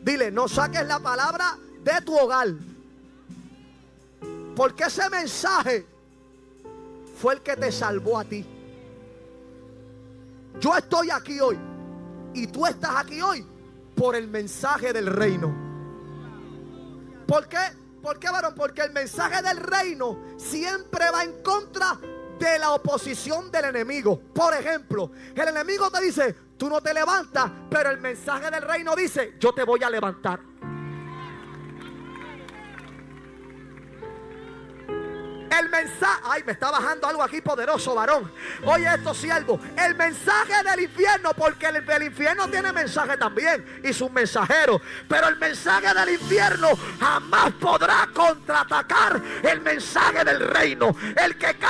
Dile, no saques la palabra de tu hogar, porque ese mensaje fue el que te salvó a ti. Yo estoy aquí hoy y tú estás aquí hoy por el mensaje del reino. ¿Por qué? ¿Por qué, varón? Porque el mensaje del reino siempre va en contra de la oposición del enemigo. Por ejemplo, el enemigo te dice, tú no te levantas, pero el mensaje del reino dice, yo te voy a levantar. El mensaje, ay, me está bajando algo aquí poderoso, varón. Oye esto, siervo, el mensaje del infierno, porque el infierno tiene mensaje también y sus mensajeros, pero el mensaje del infierno jamás podrá contraatacar el mensaje del reino. El que